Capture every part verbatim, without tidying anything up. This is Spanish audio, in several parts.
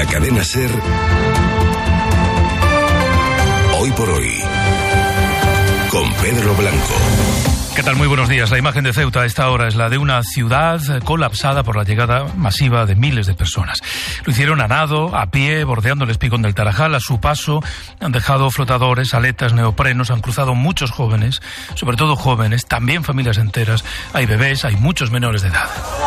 Cadena SER, Hoy por Hoy, con Pedro Blanco. ¿Qué tal? Muy buenos días. La imagen de Ceuta a esta hora es la de una ciudad colapsada por la llegada masiva de miles de personas. Lo hicieron a nado, a pie, bordeando el espigón del Tarajal. A su paso han dejado flotadores, aletas, neoprenos, han cruzado muchos jóvenes, sobre todo jóvenes, también familias enteras. Hay bebés, hay muchos menores de edad.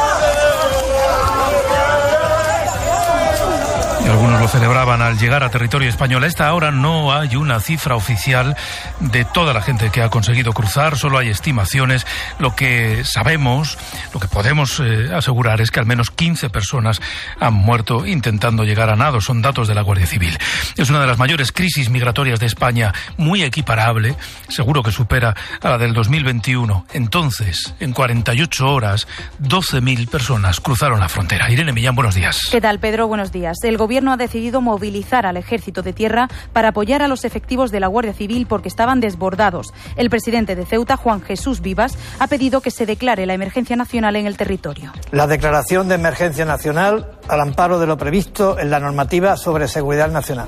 Y algunos lo celebraban al llegar a territorio español. A esta hora no hay una cifra oficial de toda la gente que ha conseguido cruzar, solo hay estimaciones. Lo que sabemos, lo que podemos eh, asegurar es que al menos quince personas han muerto intentando llegar a nado. Son datos de la Guardia Civil. Es una de las mayores crisis migratorias de España, muy equiparable, seguro que supera a la del dos mil veintiuno. Entonces, en cuarenta y ocho horas, doce mil personas cruzaron la frontera. Irene Millán, buenos días. ¿Qué tal, Pedro? Buenos días. El gobierno El Gobierno ha decidido movilizar al Ejército de Tierra para apoyar a los efectivos de la Guardia Civil porque estaban desbordados. El presidente de Ceuta, Juan Jesús Vivas, ha pedido que se declare la emergencia nacional en el territorio. La declaración de emergencia nacional al amparo de lo previsto en la normativa sobre seguridad nacional.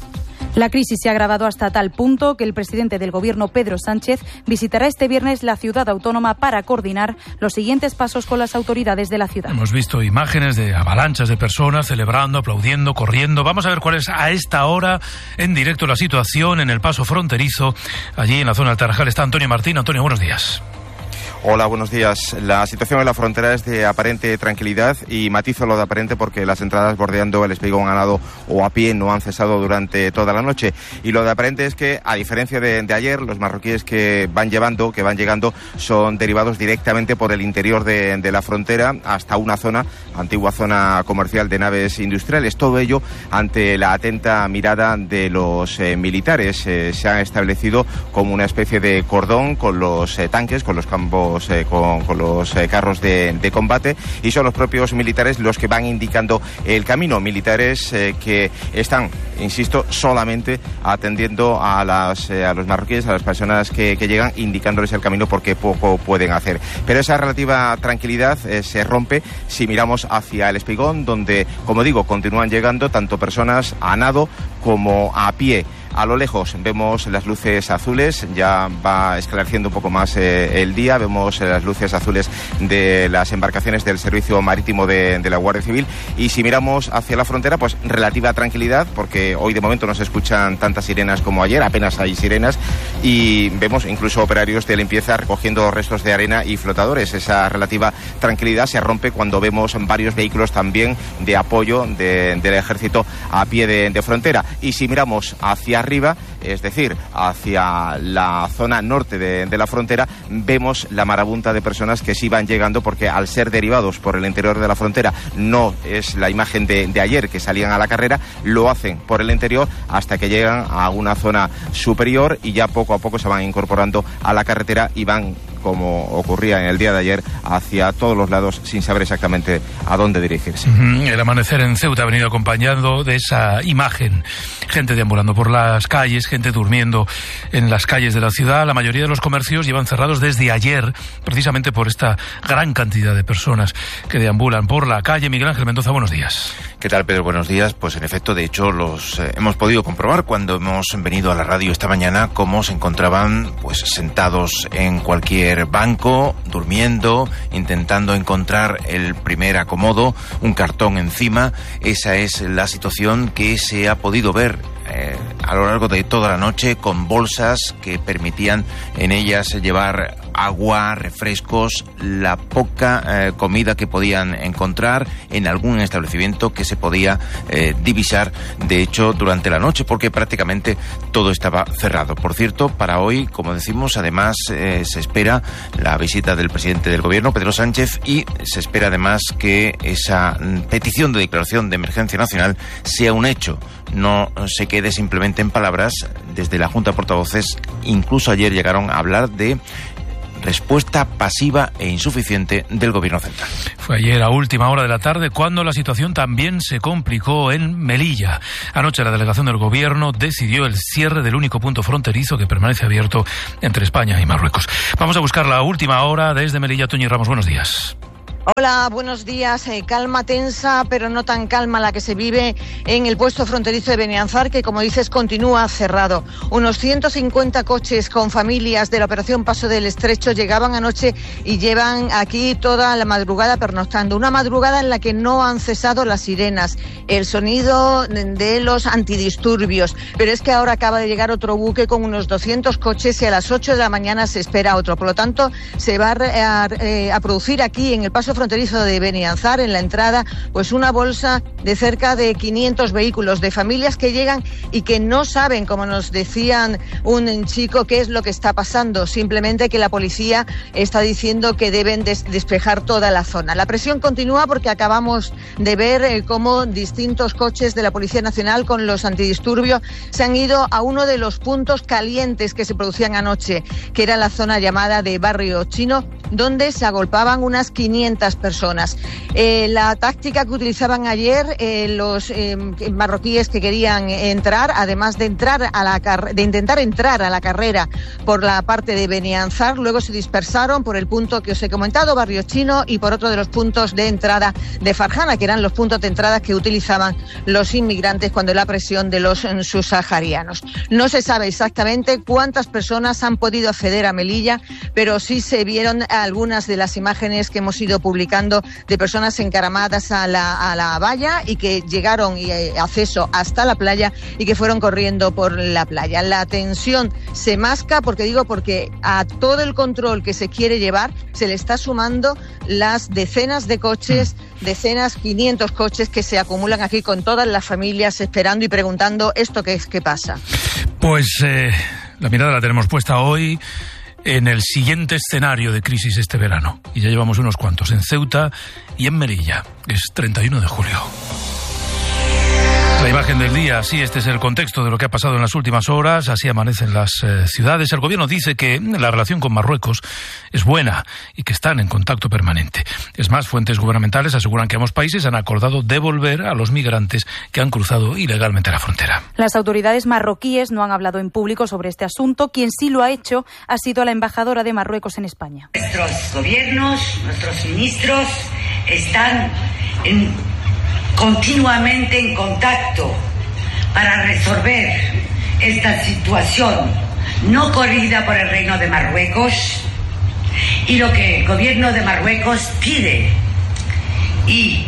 La crisis se ha agravado hasta tal punto que el presidente del Gobierno, Pedro Sánchez, visitará este viernes la ciudad autónoma para coordinar los siguientes pasos con las autoridades de la ciudad. Hemos visto imágenes de avalanchas de personas celebrando, aplaudiendo, corriendo. Vamos a ver cuál es a esta hora en directo la situación en el paso fronterizo. Allí en la zona del Tarajal está Antonio Martín. Antonio, buenos días. Hola, buenos días. La situación en la frontera es de aparente tranquilidad y matizo lo de aparente porque las entradas bordeando el espigón a nado o a pie no han cesado durante toda la noche. Y lo de aparente es que, a diferencia de, de ayer, los marroquíes que van llevando, que van llegando, son derivados directamente por el interior de, de la frontera hasta una zona, antigua zona comercial de naves industriales. Todo ello ante la atenta mirada de los eh, militares. Eh, se ha establecido como una especie de cordón con los eh, tanques, con los campos Eh, con, con los eh, carros de, de combate, y son los propios militares los que van indicando el camino. Militares eh, que están, insisto, solamente atendiendo a las eh, a los marroquíes, a las personas que, que llegan, indicándoles el camino porque poco pueden hacer. Pero esa relativa tranquilidad eh, se rompe si miramos hacia el espigón, donde, como digo, continúan llegando tanto personas a nado como a pie. A lo lejos vemos las luces azules, ya va esclareciendo un poco más eh, el día, vemos eh, las luces azules de las embarcaciones del Servicio Marítimo de, de la Guardia Civil, y si miramos hacia la frontera, pues relativa tranquilidad, porque hoy de momento no se escuchan tantas sirenas como ayer, apenas hay sirenas, y vemos incluso operarios de limpieza recogiendo restos de arena y flotadores. Esa relativa tranquilidad se rompe cuando vemos varios vehículos también de apoyo de, del ejército a pie de, de frontera. Y si miramos hacia arriba, es decir, hacia la zona norte de, de la frontera, vemos la marabunta de personas que sí van llegando, porque al ser derivados por el interior de la frontera, no es la imagen de, de ayer que salían a la carrera, lo hacen por el interior hasta que llegan a una zona superior y ya poco a poco se van incorporando a la carretera y van, como ocurría en el día de ayer, hacia todos los lados sin saber exactamente a dónde dirigirse. El amanecer en Ceuta ha venido acompañado de esa imagen. Gente deambulando por las calles, gente durmiendo en las calles de la ciudad. La mayoría de los comercios llevan cerrados desde ayer, precisamente por esta gran cantidad de personas que deambulan por la calle. Miguel Ángel Mendoza, buenos días. ¿Qué tal, Pedro? Buenos días. Pues en efecto, de hecho, los eh, hemos podido comprobar cuando hemos venido a la radio esta mañana cómo se encontraban pues sentados en cualquier banco, durmiendo, intentando encontrar el primer acomodo, un cartón encima. Esa es la situación que se ha podido ver eh, a lo largo de toda la noche, con bolsas que permitían en ellas llevar agua, refrescos, la poca eh, comida que podían encontrar en algún establecimiento que se podía eh, divisar, de hecho, durante la noche, porque prácticamente todo estaba cerrado. Por cierto, para hoy, como decimos, además eh, se espera la visita del presidente del Gobierno, Pedro Sánchez, y se espera además que esa petición de declaración de emergencia nacional sea un hecho, no se quede simplemente en palabras. Desde la Junta de Portavoces, incluso ayer llegaron a hablar de respuesta pasiva e insuficiente del Gobierno central. Fue ayer a última hora de la tarde cuando la situación también se complicó en Melilla. Anoche la delegación del Gobierno decidió el cierre del único punto fronterizo que permanece abierto entre España y Marruecos. Vamos a buscar la última hora desde Melilla. Toñi Ramos, buenos días. Hola, buenos días. Eh, calma tensa, pero no tan calma la que se vive en el puesto fronterizo de Benianzar, que como dices continúa cerrado. Unos ciento cincuenta coches con familias de la operación Paso del Estrecho llegaban anoche y llevan aquí toda la madrugada pernoctando. Una madrugada en la que no han cesado las sirenas, el sonido de los antidisturbios. Pero es que ahora acaba de llegar otro buque con unos doscientos coches y a las ocho de la mañana se espera otro. Por lo tanto, se va a, a, a producir aquí en el paso fronterizo de Benianzar, en la entrada, pues una bolsa de cerca de quinientos vehículos de familias que llegan y que no saben, como nos decían un chico, qué es lo que está pasando, simplemente que la policía está diciendo que deben des- despejar toda la zona. La presión continúa porque acabamos de ver eh, cómo distintos coches de la Policía Nacional con los antidisturbios se han ido a uno de los puntos calientes que se producían anoche, que era la zona llamada de Barrio Chino, donde se agolpaban unas quinientas personas. Eh, la táctica que utilizaban ayer eh, los eh, marroquíes que querían entrar, además de entrar a la car- de intentar entrar a la carrera por la parte de Benianzar, luego se dispersaron por el punto que os he comentado, Barrio Chino, y por otro de los puntos de entrada de Farjana, que eran los puntos de entrada que utilizaban los inmigrantes cuando la presión de los subsaharianos. No se sabe exactamente cuántas personas han podido acceder a Melilla, pero sí se vieron algunas de las imágenes que hemos ido publicando de personas encaramadas a la, a la valla y que llegaron y eh, acceso hasta la playa y que fueron corriendo por la playa. La tensión se masca, porque digo, porque a todo el control que se quiere llevar se le está sumando las decenas de coches, decenas, quinientos coches que se acumulan aquí con todas las familias esperando y preguntando esto qué es, qué pasa. Pues eh, la mirada la tenemos puesta hoy en el siguiente escenario de crisis este verano. Y ya llevamos unos cuantos en Ceuta y en Melilla. Es treinta y uno de julio. La imagen del día, sí, este es el contexto de lo que ha pasado en las últimas horas, así amanecen las eh, ciudades. El gobierno dice que la relación con Marruecos es buena y que están en contacto permanente. Es más, fuentes gubernamentales aseguran que ambos países han acordado devolver a los migrantes que han cruzado ilegalmente la frontera. Las autoridades marroquíes no han hablado en público sobre este asunto. Quien sí lo ha hecho ha sido la embajadora de Marruecos en España. Nuestros gobiernos, nuestros ministros están en continuamente en contacto para resolver esta situación no corrida por el Reino de Marruecos, y lo que el gobierno de Marruecos pide y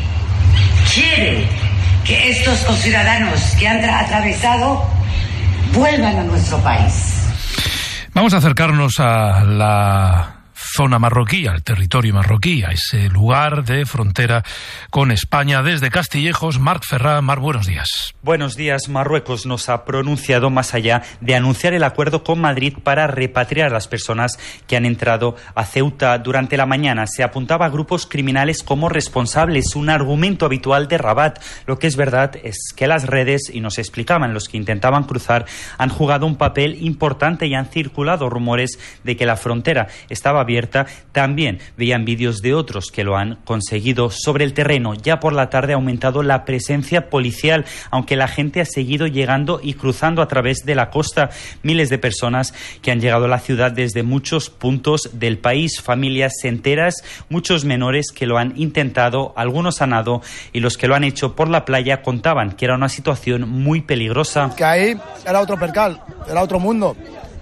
quiere que estos conciudadanos que han tra- atravesado vuelvan a nuestro país. Vamos a acercarnos a la zona marroquí, al territorio marroquí, a ese lugar de frontera con España. Desde Castillejos, Marc Ferrá. Marc, buenos días. Buenos días. Marruecos nos ha pronunciado más allá de anunciar el acuerdo con Madrid para repatriar a las personas que han entrado a Ceuta. Durante la mañana se apuntaba a grupos criminales como responsables, un argumento habitual de Rabat. Lo que es verdad es que las redes, y nos explicaban los que intentaban cruzar, han jugado un papel importante y han circulado rumores de que la frontera estaba abierta. También veían vídeos de otros que lo han conseguido. Sobre el terreno, ya por la tarde ha aumentado la presencia policial, aunque la gente ha seguido llegando y cruzando a través de la costa. Miles de personas que han llegado a la ciudad desde muchos puntos del país, familias enteras, muchos menores que lo han intentado, algunos han nadado, y los que lo han hecho por la playa contaban que era una situación muy peligrosa. Que ahí era otro percal, era otro mundo.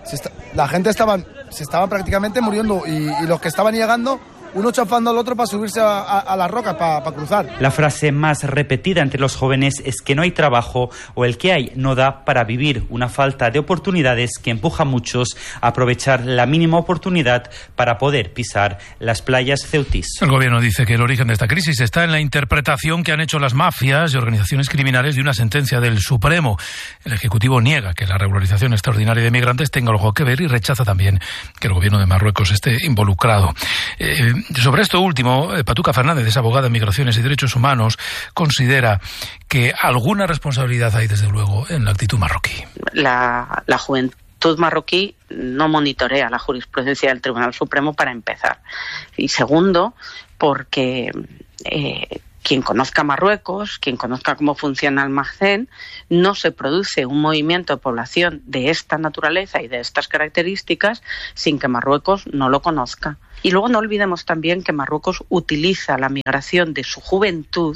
La gente estaba, se estaban prácticamente muriendo y, y los que estaban llegando, uno chafando al otro para subirse a, a, a las rocas, para, para cruzar. La frase más repetida entre los jóvenes es que no hay trabajo o el que hay no da para vivir, una falta de oportunidades que empuja a muchos a aprovechar la mínima oportunidad para poder pisar las playas ceutís. El gobierno dice que el origen de esta crisis está en la interpretación que han hecho las mafias y organizaciones criminales de una sentencia del Supremo. El Ejecutivo niega que la regularización extraordinaria de migrantes tenga algo que ver y rechaza también que el gobierno de Marruecos esté involucrado. Eh, Sobre esto último, Patuca Fernández, es abogada en Migraciones y Derechos Humanos, considera que alguna responsabilidad hay, desde luego, en la actitud marroquí. La, la juventud marroquí no monitorea la jurisprudencia del Tribunal Supremo, para empezar. Y segundo, porque eh, quien conozca Marruecos, quien conozca cómo funciona el Maghreb, no se produce un movimiento de población de esta naturaleza y de estas características sin que Marruecos no lo conozca. Y luego no olvidemos también que Marruecos utiliza la migración de su juventud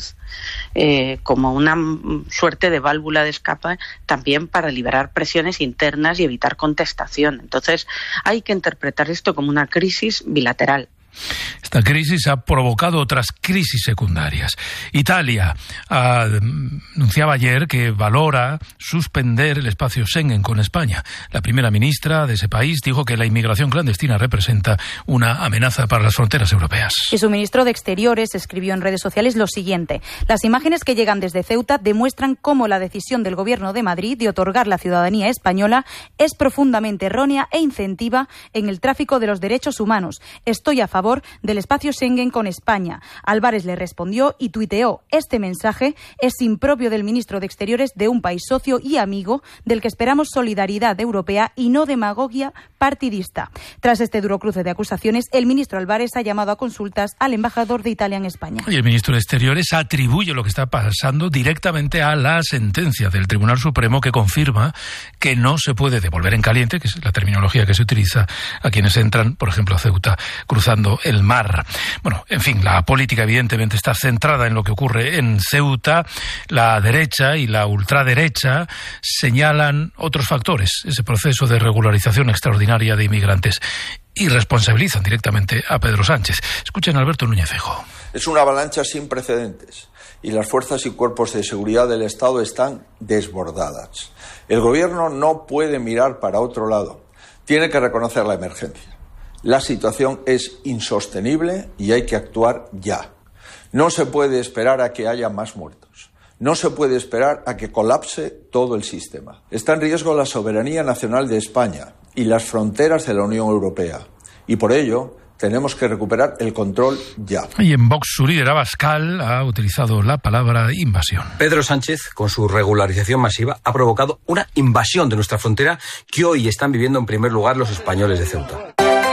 eh, como una suerte de válvula de escape también para liberar presiones internas y evitar contestación. Entonces hay que interpretar esto como una crisis bilateral. Esta crisis ha provocado otras crisis secundarias. Italia ah, anunciaba ayer que valora suspender el espacio Schengen con España. La primera ministra de ese país dijo que la inmigración clandestina representa una amenaza para las fronteras europeas. Y su ministro de Exteriores escribió en redes sociales lo siguiente: las imágenes que llegan desde Ceuta demuestran cómo la decisión del Gobierno de Madrid de otorgar la ciudadanía española es profundamente errónea e incentiva en el tráfico de los derechos humanos. Estoy a favor del espacio Schengen con España. Álvarez le respondió y tuiteó: este mensaje es impropio del ministro de Exteriores de un país socio y amigo del que esperamos solidaridad europea y no demagogia partidista. Tras este duro cruce de acusaciones, el ministro Álvarez ha llamado a consultas al embajador de Italia en España. Y el ministro de Exteriores atribuye lo que está pasando directamente a la sentencia del Tribunal Supremo que confirma que no se puede devolver en caliente, que es la terminología que se utiliza a quienes entran, por ejemplo, a Ceuta, cruzando el mar. Bueno, en fin, la política evidentemente está centrada en lo que ocurre en Ceuta. La derecha y la ultraderecha señalan otros factores, ese proceso de regularización extraordinaria de inmigrantes, y responsabilizan directamente a Pedro Sánchez. Escuchen a Alberto Núñez Feijóo. Es una avalancha sin precedentes y las fuerzas y cuerpos de seguridad del Estado están desbordadas. El Gobierno no puede mirar para otro lado. Tiene que reconocer la emergencia. La situación es insostenible y hay que actuar ya. No se puede esperar a que haya más muertos. No se puede esperar a que colapse todo el sistema. Está en riesgo la soberanía nacional de España y las fronteras de la Unión Europea. Y por ello tenemos que recuperar el control ya. Y en Vox, su líder Abascal ha utilizado la palabra invasión. Pedro Sánchez, con su regularización masiva, ha provocado una invasión de nuestra frontera que hoy están viviendo en primer lugar los españoles de Ceuta.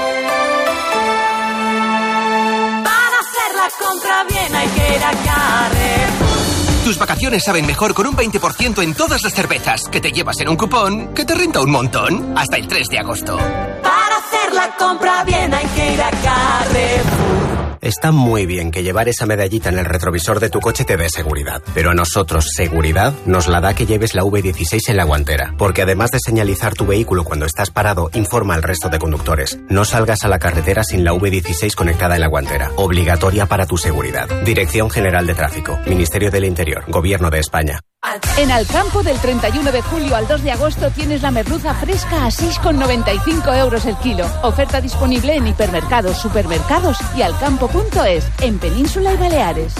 Compra bien, hay que ir a Carrefour. Tus vacaciones saben mejor con un veinte por ciento en todas las cervezas que te llevas en un cupón que te renta un montón hasta el tres de agosto. Para hacer la compra bien hay que ir a Carrefour. Está muy bien que llevar esa medallita en el retrovisor de tu coche te dé seguridad, pero a nosotros seguridad nos la da que lleves la V dieciséis en la guantera, porque además de señalizar tu vehículo cuando estás parado, informa al resto de conductores. No salgas a la carretera sin la V dieciséis conectada en la guantera, obligatoria para tu seguridad. Dirección General de Tráfico, Ministerio del Interior, Gobierno de España. En Alcampo, del treinta y uno de julio al dos de agosto, tienes la merluza fresca a seis con noventa y cinco euros el kilo. Oferta disponible en hipermercados, supermercados y alcampo punto es, en Península y Baleares.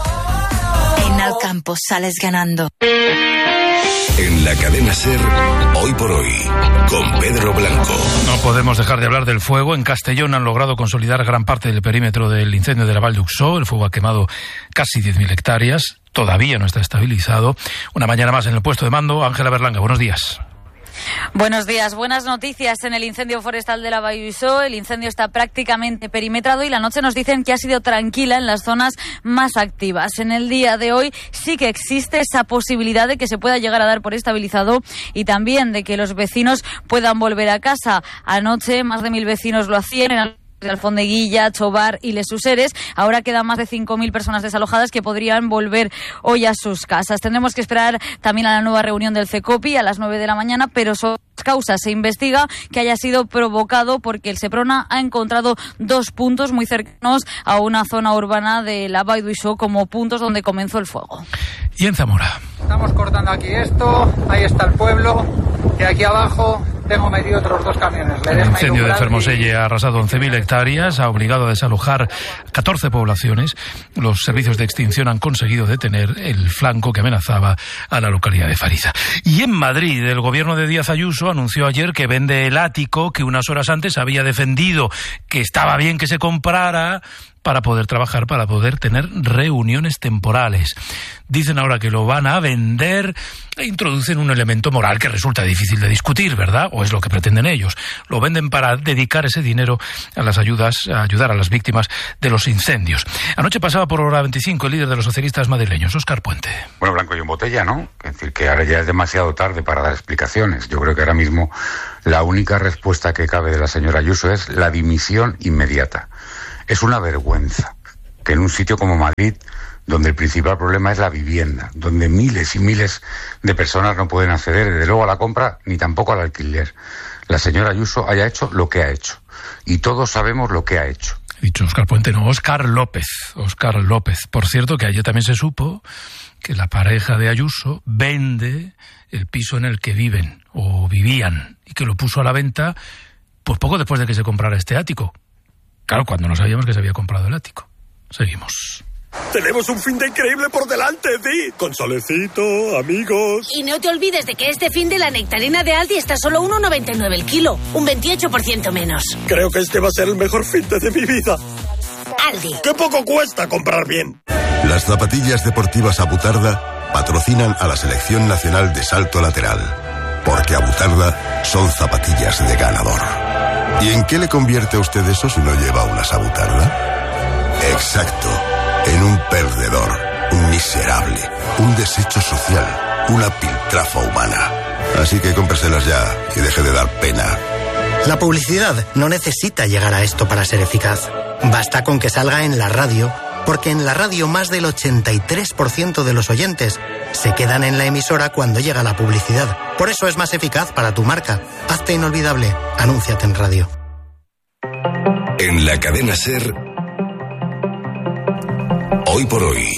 En Alcampo sales ganando. En la cadena SER, Hoy por Hoy, con Pedro Blanco. No podemos dejar de hablar del fuego. En Castellón han logrado consolidar gran parte del perímetro del incendio de la Vall d'Uixó. El fuego ha quemado casi diez mil hectáreas. Todavía no está estabilizado. Una mañana más en el puesto de mando. Ángela Berlanga, buenos días. Buenos días, buenas noticias en el incendio forestal de la Vall d'Uixó. El incendio está prácticamente perimetrado y la noche nos dicen que ha sido tranquila en las zonas más activas. En el día de hoy sí que existe esa posibilidad de que se pueda llegar a dar por estabilizado y también de que los vecinos puedan volver a casa. Anoche más de mil vecinos lo hacían en de Alfondeguilla, Chobar y Les Useres. Ahora quedan más de cinco mil personas desalojadas que podrían volver hoy a sus casas. Tendremos que esperar también a la nueva reunión del CECOPI a las nueve de la mañana, pero sobre las causas se investiga que haya sido provocado porque el Seprona ha encontrado dos puntos muy cercanos a una zona urbana de la Vall d'Uixó como puntos donde comenzó el fuego. Y en Zamora. Estamos cortando aquí esto, ahí está el pueblo, y aquí abajo tengo metido otros dos camiones. El incendio de Fermoselle ha arrasado once mil hectáreas, ha obligado a desalojar catorce poblaciones. Los servicios de extinción han conseguido detener el flanco que amenazaba a la localidad de Fariza. Y en Madrid, el gobierno de Díaz Ayuso anunció ayer que vende el ático que unas horas antes había defendido que estaba bien que se comprara para poder trabajar, para poder tener reuniones temporales. Dicen ahora que lo van a vender e introducen un elemento moral que resulta difícil de discutir, ¿verdad? O es lo que pretenden ellos. Lo venden para dedicar ese dinero a las ayudas, a ayudar a las víctimas de los incendios. Anoche pasaba por hora veinticinco el líder de los socialistas madrileños, Óscar Puente. Bueno, blanco y en botella, ¿no? Es decir, que ahora ya es demasiado tarde para dar explicaciones. Yo creo que ahora mismo la única respuesta que cabe de la señora Ayuso es la dimisión inmediata. Es una vergüenza que en un sitio como Madrid, donde el principal problema es la vivienda, donde miles y miles de personas no pueden acceder, desde luego, a la compra ni tampoco al alquiler, la señora Ayuso haya hecho lo que ha hecho. Y todos sabemos lo que ha hecho. He dicho Óscar Puente, no, Óscar López. Óscar López. Por cierto, que ayer también se supo que la pareja de Ayuso vende el piso en el que viven, o vivían, y que lo puso a la venta pues poco después de que se comprara este ático. Claro, cuando no sabíamos que se había comprado el ático. Seguimos. Tenemos un fin de increíble por delante, Di. Con solecito, amigos. Y no te olvides de que este fin de la nectarina de Aldi está solo uno noventa y nueve el kilo, un veintiocho por ciento menos. Creo que este va a ser el mejor fin de mi vida. Aldi. ¡Qué poco cuesta comprar bien! Las zapatillas deportivas Abutarda patrocinan a la Selección Nacional de Salto Lateral. Porque Abutarda son zapatillas de ganador. ¿Y en qué le convierte a usted eso si no lleva unas Abutarda? Exacto, en un perdedor, un miserable, un desecho social, una piltrafa humana. Así que cómpreselas ya y deje de dar pena. La publicidad no necesita llegar a esto para ser eficaz. Basta con que salga en la radio, porque en la radio más del ochenta y tres por ciento de los oyentes se quedan en la emisora cuando llega la publicidad. Por eso es más eficaz para tu marca. Hazte inolvidable. Anúnciate en radio. En la cadena SER, Hoy por Hoy,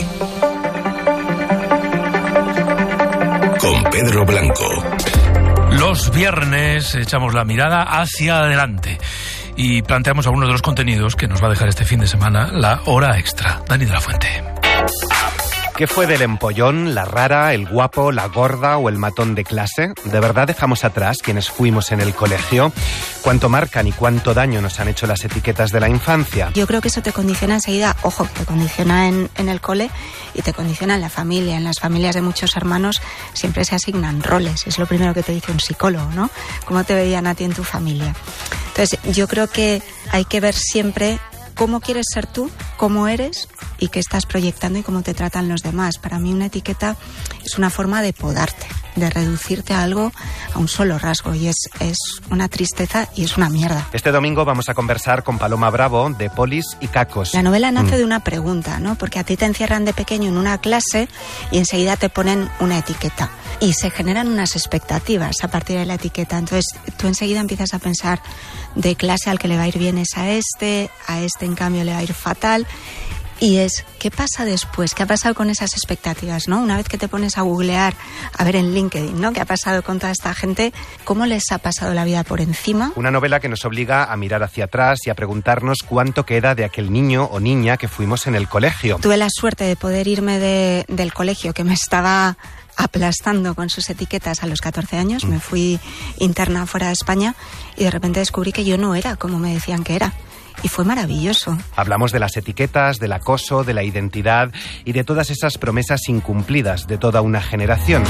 con Pedro Blanco. Los viernes echamos la mirada hacia adelante y planteamos algunos de los contenidos que nos va a dejar este fin de semana la hora extra. Dani de la Fuente. ¿Qué fue del empollón, la rara, el guapo, la gorda o el matón de clase? ¿De verdad dejamos atrás quienes fuimos en el colegio? ¿Cuánto marcan y cuánto daño nos han hecho las etiquetas de la infancia? Yo creo que eso te condiciona enseguida, ojo, te condiciona en, en el cole y te condiciona en la familia. En las familias de muchos hermanos siempre se asignan roles. Es lo primero que te dice un psicólogo, ¿no? ¿Cómo te veían a ti en tu familia? Entonces, yo creo que hay que ver siempre cómo quieres ser tú, cómo eres y qué estás proyectando y cómo te tratan los demás. Para mí una etiqueta es una forma de podarte, de reducirte a algo, a un solo rasgo, y es, es una tristeza y es una mierda. Este domingo vamos a conversar con Paloma Bravo de Polis y Cacos. La novela nace mm. de una pregunta, ¿no? Porque a ti te encierran de pequeño en una clase y enseguida te ponen una etiqueta. Y se generan unas expectativas a partir de la etiqueta. Entonces tú enseguida empiezas a pensar, de clase al que le va a ir bien es a este, a este en cambio le va a ir fatal. Y es, ¿qué pasa después? ¿Qué ha pasado con esas expectativas, no? Una vez que te pones a googlear, a ver en LinkedIn, ¿no? ¿Qué ha pasado con toda esta gente? ¿Cómo les ha pasado la vida por encima? Una novela que nos obliga a mirar hacia atrás y a preguntarnos cuánto queda de aquel niño o niña que fuimos en el colegio. Tuve la suerte de poder irme de, del colegio, que me estaba aplastando con sus etiquetas a los catorce años. Me fui interna fuera de España y de repente descubrí que yo no era como me decían que era. Y fue maravilloso. Hablamos de las etiquetas, del acoso, de la identidad y de todas esas promesas incumplidas de toda una generación.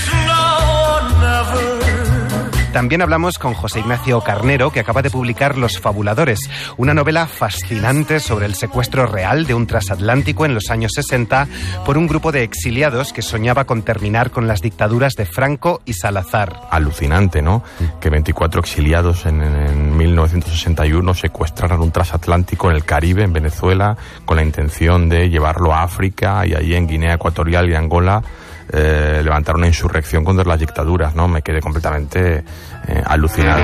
También hablamos con José Ignacio Carnero, que acaba de publicar Los Fabuladores, una novela fascinante sobre el secuestro real de un transatlántico en los años sesenta por un grupo de exiliados que soñaba con terminar con las dictaduras de Franco y Salazar. Alucinante, ¿no? Que veinticuatro exiliados en, en mil novecientos sesenta y uno secuestraran un transatlántico en el Caribe, en Venezuela, con la intención de llevarlo a África, y allí en Guinea Ecuatorial y Angola Eh, levantar una insurrección contra las dictaduras, ¿no? Me quedé completamente eh, alucinado.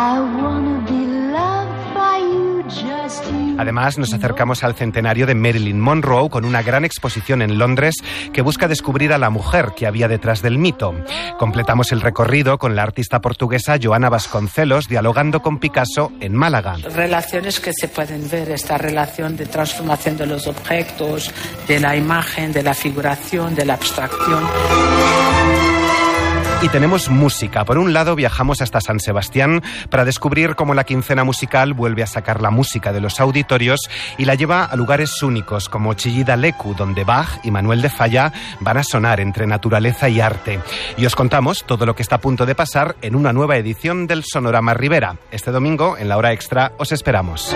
Además, nos acercamos al centenario de Marilyn Monroe con una gran exposición en Londres que busca descubrir a la mujer que había detrás del mito. Completamos el recorrido con la artista portuguesa Joana Vasconcelos dialogando con Picasso en Málaga. Relaciones que se pueden ver, esta relación de transformación de los objetos, de la imagen, de la figuración, de la abstracción. Y tenemos música. Por un lado, viajamos hasta San Sebastián para descubrir cómo la quincena musical vuelve a sacar la música de los auditorios y la lleva a lugares únicos como Chillida Leku, donde Bach y Manuel de Falla van a sonar entre naturaleza y arte. Y os contamos todo lo que está a punto de pasar en una nueva edición del Sonorama Ribera. Este domingo, en la hora extra, os esperamos.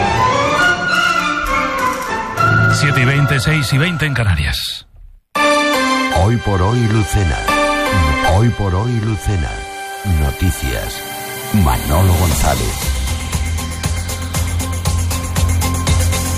siete y veinte, seis y veinte en Canarias. Hoy por hoy, Lucena. Hoy por hoy, Lucena. Noticias. Manolo González.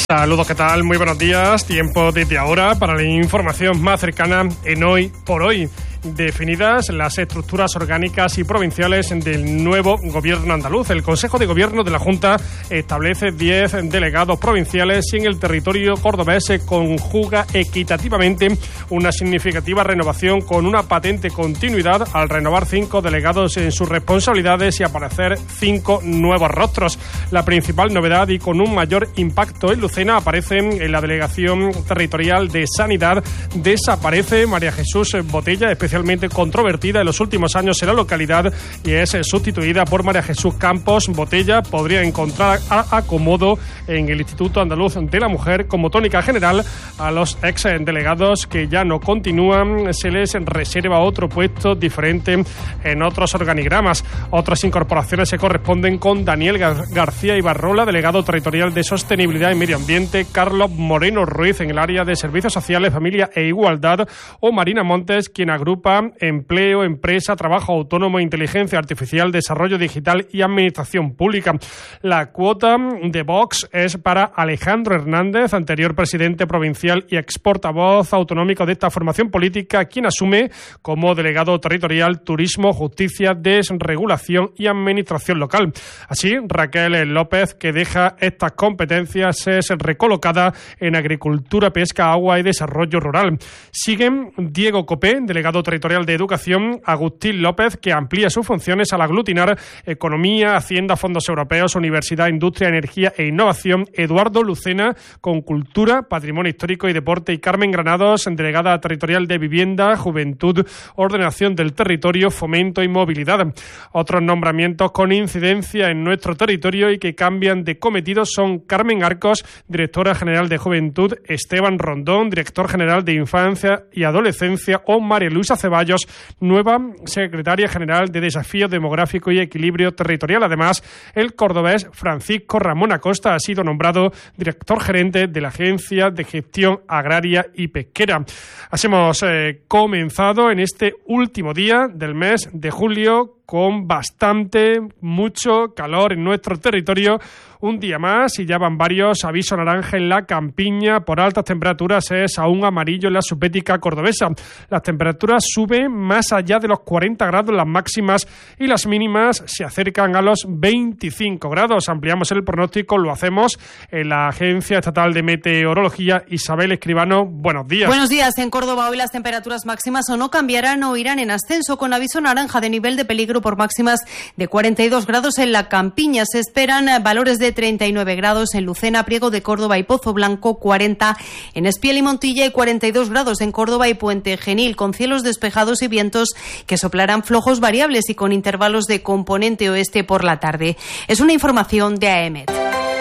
Saludos, ¿qué tal? Muy buenos días. Tiempo desde ahora para la información más cercana en Hoy por Hoy. Definidas las estructuras orgánicas y provinciales del nuevo gobierno andaluz. El Consejo de Gobierno de la Junta establece diez delegados provinciales y en el territorio cordobés se conjuga equitativamente una significativa renovación con una patente continuidad al renovar cinco delegados en sus responsabilidades y aparecer cinco nuevos rostros. La principal novedad y con un mayor impacto en Lucena aparece en la Delegación Territorial de Sanidad. Desaparece María Jesús Botella, especialmente controvertida en los últimos años en la localidad, y es sustituida por María Jesús Campos. Botella podría encontrar acomodo en el Instituto Andaluz de la Mujer. Como tónica general, a los ex delegados que ya no continúan se les reserva otro puesto diferente en otros organigramas. Otras incorporaciones se corresponden con Daniel Gar- García Ibarrola, delegado territorial de Sostenibilidad y Medio Ambiente, Carlos Moreno Ruiz en el área de Servicios Sociales, Familia e Igualdad, o Marina Montes, quien agrupa empleo, empresa, trabajo autónomo, inteligencia artificial, desarrollo digital y administración pública. La cuota de Vox es para Alejandro Hernández, anterior presidente provincial y ex portavoz autonómico de esta formación política, quien asume como delegado territorial Turismo, Justicia, Desregulación y Administración Local. Así, Raquel López, que deja estas competencias, es recolocada en Agricultura, Pesca, Agua y Desarrollo Rural. Siguen Diego Copé, delegado territorial de Educación, Agustín López, que amplía sus funciones al aglutinar Economía, Hacienda, Fondos Europeos, Universidad, Industria, Energía e Innovación, Eduardo Lucena con Cultura, Patrimonio Histórico y Deporte, y Carmen Granados, delegada territorial de Vivienda, Juventud, Ordenación del Territorio, Fomento y Movilidad. Otros nombramientos con incidencia en nuestro territorio y que cambian de cometido son Carmen Arcos, directora general de Juventud, Esteban Rondón, director general de Infancia y Adolescencia, o María Luisa Ceballos, nueva secretaria general de Desafío Demográfico y Equilibrio Territorial. Además, el cordobés Francisco Ramón Acosta ha sido nombrado director gerente de la Agencia de Gestión Agraria y Pesquera. Así hemos eh, comenzado en este último día del mes de julio con bastante, mucho calor en nuestro territorio. Un día más y ya van varios. Aviso naranja en la Campiña por altas temperaturas, es aún amarillo en la Subbética cordobesa. Las temperaturas suben más allá de los cuarenta grados las máximas y las mínimas se acercan a los veinticinco grados. Ampliamos el pronóstico, lo hacemos en la Agencia Estatal de Meteorología. Isabel Escribano, buenos días. Buenos días. En Córdoba hoy las temperaturas máximas o no cambiarán o irán en ascenso, con aviso naranja de nivel de peligro por máximas de cuarenta y dos grados en la Campiña. Se esperan valores de treinta y nueve grados en Lucena, Priego de Córdoba y Pozo Blanco, cuarenta en Espiel y Montilla y cuarenta y dos grados en Córdoba y Puente Genil, con cielos despejados y vientos que soplarán flojos variables y con intervalos de componente oeste por la tarde. Es una información de A E M E T.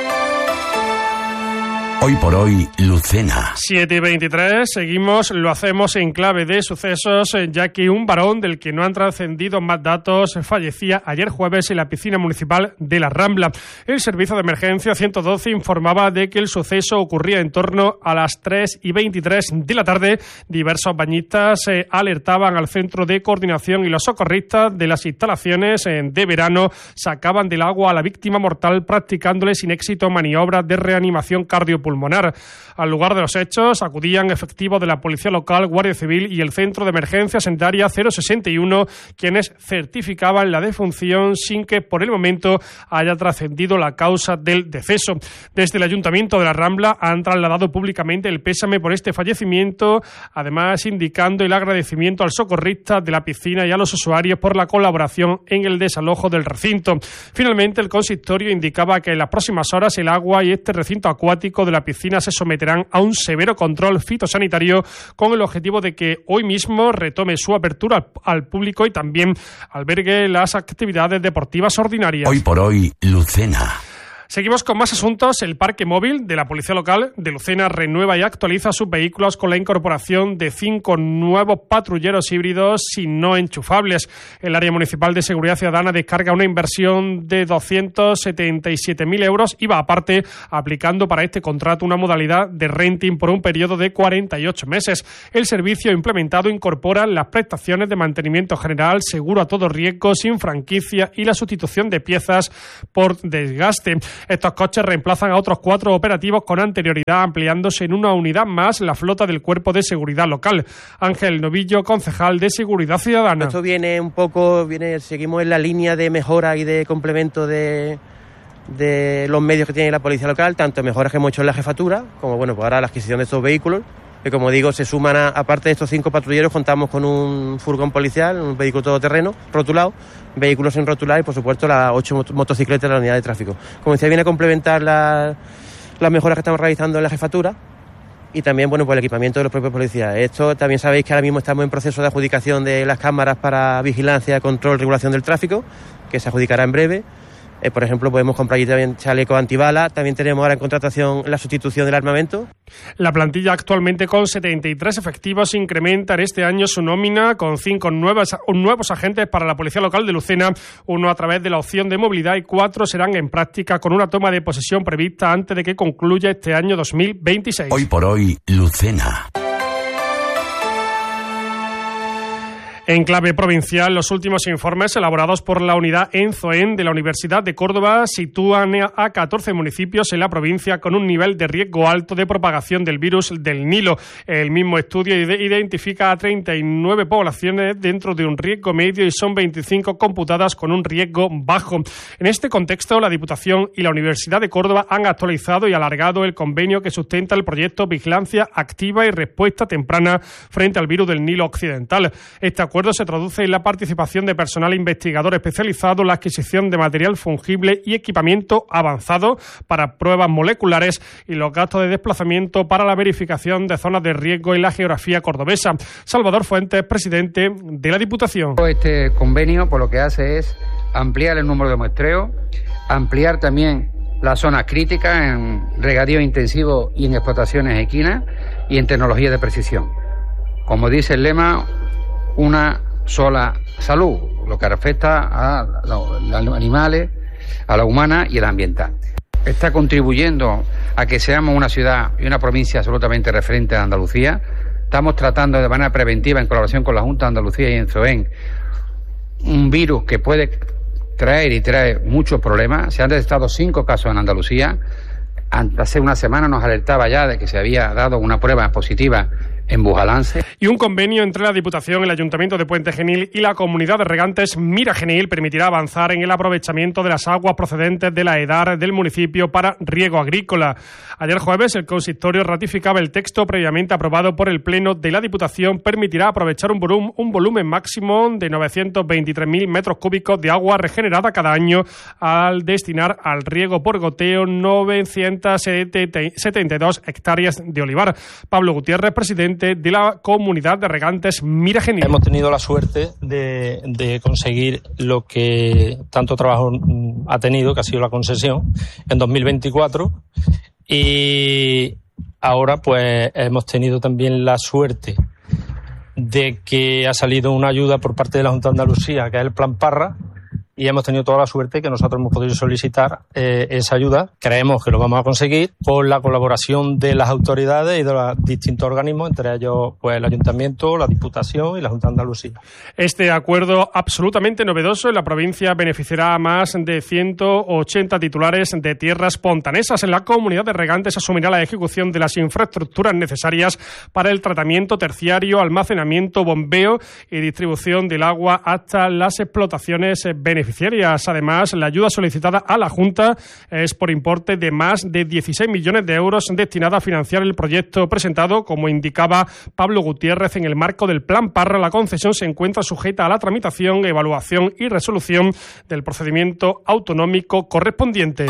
Hoy por hoy, Lucena. siete y veintitrés, seguimos, lo hacemos en clave de sucesos, ya que un varón del que no han trascendido más datos fallecía ayer jueves en la piscina municipal de La Rambla. El servicio de emergencia ciento doce informaba de que el suceso ocurría en torno a las tres y veintitrés de la tarde. Diversos bañistas eh, alertaban al centro de coordinación y los socorristas de las instalaciones eh, de verano sacaban del agua a la víctima mortal, practicándole sin éxito maniobras de reanimación cardiopulmonar. Al lugar de los hechos acudían efectivos de la Policía Local, Guardia Civil y el Centro de Emergencia Sanitaria cero sesenta y uno, quienes certificaban la defunción sin que por el momento haya trascendido la causa del deceso. Desde el Ayuntamiento de La Rambla han trasladado públicamente el pésame por este fallecimiento, además indicando el agradecimiento al socorrista de la piscina y a los usuarios por la colaboración en el desalojo del recinto. Finalmente, el consistorio indicaba que en las próximas horas el agua y este recinto acuático de la piscina se someterán a un severo control fitosanitario con el objetivo de que hoy mismo retome su apertura al, al público y también albergue las actividades deportivas ordinarias. Hoy por hoy, Lucena. Seguimos con más asuntos. El parque móvil de la Policía Local de Lucena renueva y actualiza sus vehículos con la incorporación de cinco nuevos patrulleros híbridos y no enchufables. El área municipal de Seguridad Ciudadana descarga una inversión de doscientos setenta y siete mil euros y va aparte aplicando para este contrato una modalidad de renting por un periodo de cuarenta y ocho meses. El servicio implementado incorpora las prestaciones de mantenimiento general, seguro a todo riesgo, sin franquicia y la sustitución de piezas por desgaste. Estos coches reemplazan a otros cuatro operativos con anterioridad, ampliándose en una unidad más la flota del Cuerpo de Seguridad Local. Ángel Novillo, concejal de Seguridad Ciudadana. Esto viene un poco, viene, seguimos en la línea de mejora y de complemento de, de los medios que tiene la Policía Local, tanto mejoras que hemos hecho en la jefatura, como bueno, pues ahora la adquisición de estos vehículos, que como digo, se suman, a, aparte de estos cinco patrulleros, contamos con un furgón policial, un vehículo todoterreno, rotulado, vehículos sin rotular y, por supuesto, las ocho mot- motocicletas de la unidad de tráfico. Como decía, viene a complementar la, las mejoras que estamos realizando en la jefatura y también, bueno, pues el equipamiento de los propios policías. Esto también sabéis que ahora mismo estamos en proceso de adjudicación de las cámaras para vigilancia, control, regulación del tráfico, que se adjudicará en breve. Eh, por ejemplo, podemos comprar allí también chalecos antibala. También tenemos ahora en contratación la sustitución del armamento. La plantilla, actualmente con setenta y tres efectivos, incrementa en este año su nómina con cinco nuevas, nuevos agentes para la Policía Local de Lucena, uno a través de la opción de movilidad y cuatro serán en práctica con una toma de posesión prevista antes de que concluya este año dos mil veintiséis. Hoy por hoy, Lucena. En clave provincial, los últimos informes elaborados por la unidad ENZOEN de la Universidad de Córdoba sitúan a catorce municipios en la provincia con un nivel de riesgo alto de propagación del virus del Nilo. El mismo estudio identifica a treinta y nueve poblaciones dentro de un riesgo medio y son veinticinco computadas con un riesgo bajo. En este contexto, la Diputación y la Universidad de Córdoba han actualizado y alargado el convenio que sustenta el proyecto Vigilancia Activa y Respuesta Temprana frente al virus del Nilo Occidental. Este El acuerdo se traduce en la participación de personal investigador especializado, la adquisición de material fungible y equipamiento avanzado para pruebas moleculares y los gastos de desplazamiento para la verificación de zonas de riesgo en la geografía cordobesa. Salvador Fuentes, presidente de la Diputación. Este convenio, pues, lo que hace es ampliar el número de muestreos, ampliar también las zonas críticas en regadío intensivo y en explotaciones equinas y en tecnología de precisión. Como dice el lema, una sola salud, lo que afecta a los animales, a la humana y a la ambiental. Está contribuyendo a que seamos una ciudad y una provincia absolutamente referente a Andalucía. Estamos tratando de manera preventiva, en colaboración con la Junta de Andalucía y ENZOEN, un virus que puede traer y trae muchos problemas. Se han detectado cinco casos en Andalucía. Hace una semana nos alertaba ya de que se había dado una prueba positiva en Bujalance. Y un convenio entre la Diputación, el Ayuntamiento de Puente Genil y la Comunidad de Regantes Mira Genil permitirá avanzar en el aprovechamiento de las aguas procedentes de la EDAR del municipio para riego agrícola. Ayer jueves el consistorio ratificaba el texto previamente aprobado por el Pleno de la Diputación. Permitirá aprovechar un volumen, un volumen máximo de novecientos veintitrés mil metros cúbicos de agua regenerada cada año al destinar al riego por goteo novecientos setenta y dos hectáreas de olivar. Pablo Gutiérrez, presidente de la Comunidad de Regantes Mira Genil. Hemos tenido la suerte de, de conseguir lo que tanto trabajo ha tenido, que ha sido la concesión, en dos mil veinticuatro, y ahora pues hemos tenido también la suerte de que ha salido una ayuda por parte de la Junta de Andalucía, que es el Plan Parra, y hemos tenido toda la suerte que nosotros hemos podido solicitar eh, esa ayuda. Creemos que lo vamos a conseguir con la colaboración de las autoridades y de los distintos organismos, entre ellos pues el Ayuntamiento, la Diputación y la Junta de Andalucía. Este acuerdo absolutamente novedoso en la provincia beneficiará a más de ciento ochenta titulares de tierras pontanesas. En la Comunidad de Regantes asumirá la ejecución de las infraestructuras necesarias para el tratamiento terciario, almacenamiento, bombeo y distribución del agua hasta las explotaciones beneficiarias. Además, la ayuda solicitada a la Junta es por importe de más de dieciséis millones de euros destinada a financiar el proyecto presentado. Como indicaba Pablo Gutiérrez, en el marco del Plan Parra, la concesión se encuentra sujeta a la tramitación, evaluación y resolución del procedimiento autonómico correspondiente.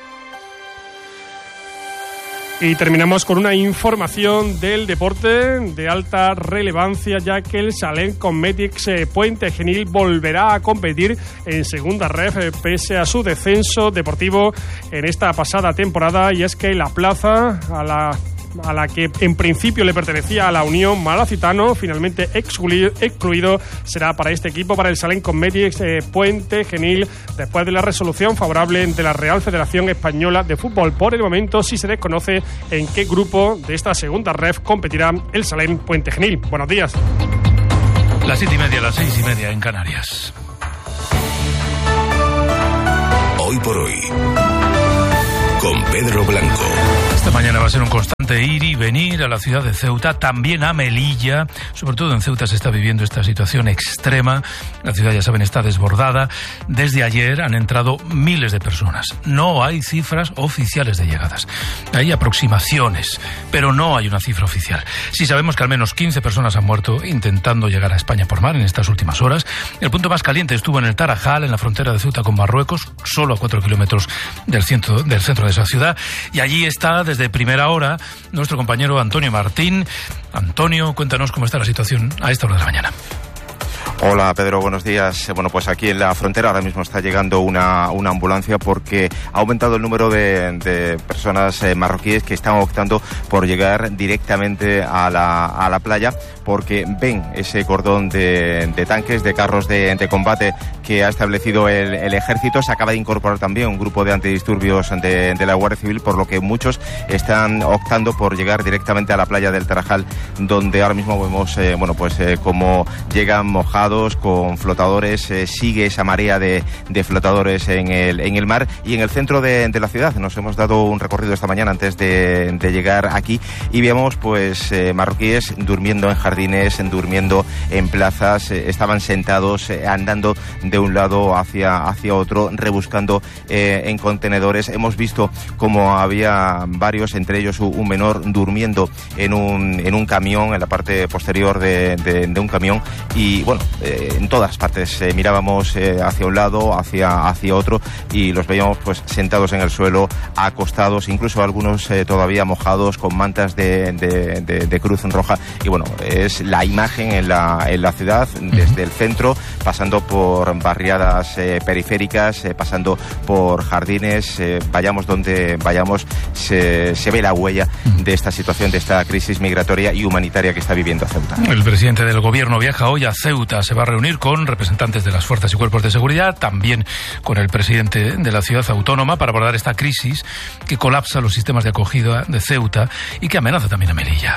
Y terminamos con una información del deporte de alta relevancia, ya que el Salén Cosmetics eh, Puente Genil volverá a competir en segunda ref eh, pese a su descenso deportivo en esta pasada temporada, y es que la plaza a la a la que en principio le pertenecía a la Unión Malacitano, finalmente excluido, excluido será para este equipo, para el Salén Cosmetics eh, Puente Genil, después de la resolución favorable de la Real Federación Española de Fútbol. Por el momento sí se desconoce en qué grupo de esta segunda ref competirá el Salén Puente Genil. Buenos días. Las siete y media, las seis y media en Canarias. Hoy por hoy. con Pedro Blanco. Esta mañana va a ser un constante ir y venir a la ciudad de Ceuta, también a Melilla. Sobre todo en Ceuta se está viviendo esta situación extrema. La ciudad, ya saben, está desbordada. Desde ayer han entrado miles de personas. No hay cifras oficiales de llegadas. Hay aproximaciones, pero no hay una cifra oficial. Sí sabemos que al menos quince personas han muerto intentando llegar a España por mar en estas últimas horas. El punto más caliente estuvo en el Tarajal, en la frontera de Ceuta con Marruecos, solo a cuatro kilómetros del centro, del centro de esa ciudad. Y allí está, desde primera hora, nuestro compañero Antonio Martín. Antonio, cuéntanos cómo está la situación a esta hora de la mañana. Hola Pedro, buenos días. Bueno, pues aquí en la frontera ahora mismo está llegando una, una ambulancia porque ha aumentado el número de, de personas eh, marroquíes que están optando por llegar directamente a la, a la playa porque ven ese cordón de, de tanques, de carros de, de combate que ha establecido el, el ejército. Se acaba de incorporar también un grupo de antidisturbios de, de la Guardia Civil, por lo que muchos están optando por llegar directamente a la playa del Tarajal, donde ahora mismo vemos, eh, bueno, pues eh, cómo llegan mojados con flotadores, eh, sigue esa marea de, de flotadores en el, en el mar. Y en el centro de, de la ciudad nos hemos dado un recorrido esta mañana antes de, de llegar aquí y vemos pues eh, marroquíes durmiendo en jardines, durmiendo en plazas, eh, estaban sentados, eh, andando de un lado hacia, hacia otro, rebuscando eh, en contenedores. Hemos visto como había varios, entre ellos un menor, durmiendo en un, en un camión, en la parte posterior de, de, de un camión. Y bueno, eh, en todas partes eh, mirábamos eh, hacia un lado, hacia, hacia otro, y los veíamos pues sentados en el suelo, acostados, incluso algunos eh, todavía mojados con mantas de, de, de, de Cruz Roja. Y bueno, es la imagen en la, en la ciudad, desde el centro, pasando por barriadas eh, periféricas, eh, pasando por jardines, eh, vayamos donde vayamos, se, se ve la huella de esta situación, de esta crisis migratoria y humanitaria que está viviendo Ceuta. El presidente del gobierno viaja hoy a Ceuta, se va a reunir con representantes de las fuerzas y cuerpos de seguridad, también con el presidente de la ciudad autónoma, para abordar esta crisis que colapsa los sistemas de acogida de Ceuta y que amenaza también a Melilla.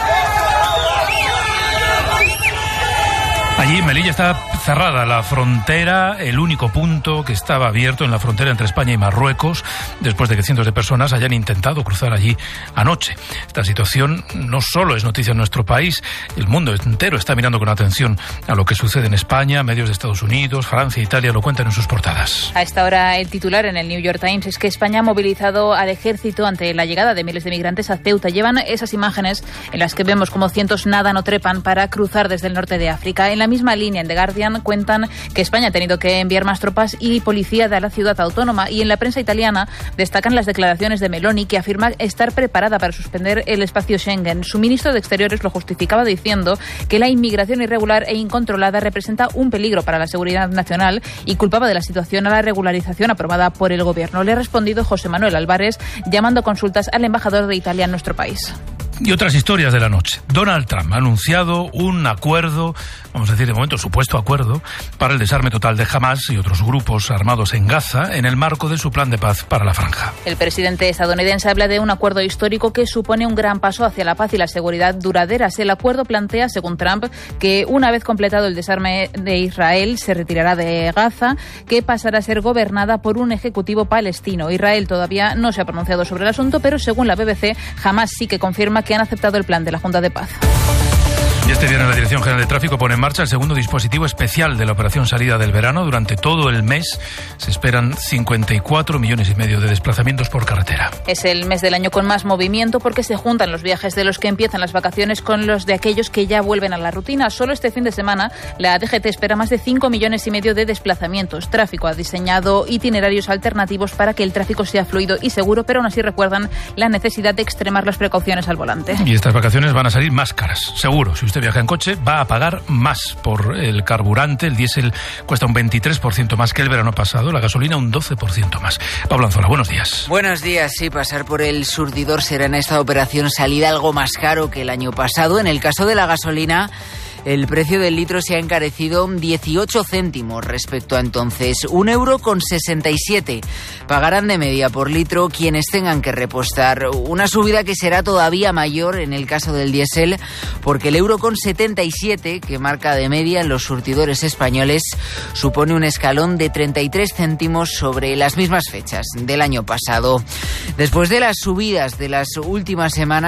Allí en Melilla está cerrada la frontera, el único punto que estaba abierto en la frontera entre España y Marruecos, después de que cientos de personas hayan intentado cruzar allí anoche. Esta situación no solo es noticia en nuestro país, el mundo entero está mirando con atención a lo que sucede en España. Medios de Estados Unidos, Francia e Italia lo cuentan en sus portadas. A esta hora el titular en el New York Times es que España ha movilizado al ejército ante la llegada de miles de migrantes a Ceuta. Llevan esas imágenes en las que vemos como cientos nadan o trepan para cruzar desde el norte de África. En la misma línea, en The Guardian cuentan que España ha tenido que enviar más tropas y policía de la ciudad autónoma, y en la prensa italiana destacan las declaraciones de Meloni, que afirma estar preparada para suspender el espacio Schengen. Su ministro de Exteriores lo justificaba diciendo que la inmigración irregular e incontrolada representa un peligro para la seguridad nacional y culpaba de la situación a la regularización aprobada por el gobierno. Le ha respondido José Manuel Álvarez llamando a consultas al embajador de Italia en nuestro país. Y otras historias de la noche. Donald Trump ha anunciado un acuerdo, vamos a decir de momento supuesto acuerdo, para el desarme total de Hamas y otros grupos armados en Gaza en el marco de su plan de paz para la franja. El presidente estadounidense habla de un acuerdo histórico que supone un gran paso hacia la paz y la seguridad duraderas. El acuerdo plantea, según Trump, que una vez completado el desarme de Israel se retirará de Gaza, que pasará a ser gobernada por un ejecutivo palestino. Israel todavía no se ha pronunciado sobre el asunto, pero según la B B C, Hamas sí que confirma que que han aceptado el plan de la Junta de Paz. Y este viernes la Dirección General de Tráfico pone en marcha el segundo dispositivo especial de la operación salida del verano. Durante todo el mes se esperan cincuenta y cuatro millones y medio de desplazamientos por carretera. Es el mes del año con más movimiento porque se juntan los viajes de los que empiezan las vacaciones con los de aquellos que ya vuelven a la rutina. Solo este fin de semana la D G T espera más de cinco millones y medio de desplazamientos. Tráfico ha diseñado itinerarios alternativos para que el tráfico sea fluido y seguro, pero aún así recuerdan la necesidad de extremar las precauciones al volante. Y estas vacaciones van a salir más caras, seguro. Si usted viaja en coche va a pagar más por el carburante. El diésel cuesta un veintitrés por ciento más que el verano pasado, la gasolina un doce por ciento más. Pablo Anzola, buenos días. Buenos días. Sí, pasar por el surtidor será en esta operación salida algo más caro que el año pasado. En el caso de la gasolina, el precio del litro se ha encarecido dieciocho céntimos respecto a entonces, un euro con sesenta y siete. Pagarán de media por litro quienes tengan que repostar, una subida que será todavía mayor en el caso del diésel, porque el euro con setenta y siete que marca de media en los surtidores españoles supone un escalón de treinta y tres céntimos sobre las mismas fechas del año pasado. Después de las subidas de las últimas semanas,